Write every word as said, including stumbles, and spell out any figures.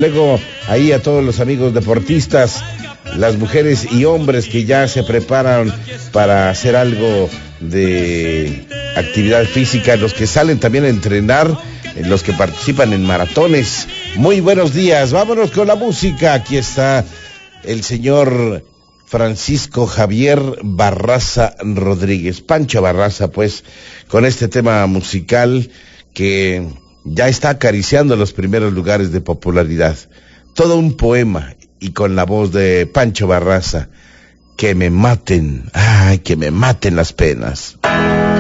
Luego, ahí a todos los amigos deportistas, las mujeres y hombres que ya se preparan para hacer algo de actividad física, los que salen también a entrenar, los que participan en maratones. Muy buenos días, vámonos con la música. Aquí está el señor Francisco Javier Barraza Rodríguez, Pancho Barraza, pues, con este tema musical que ya está acariciando los primeros lugares de popularidad. Todo un poema, y con la voz de Pancho Barraza, que me maten, ay, que me maten las penas.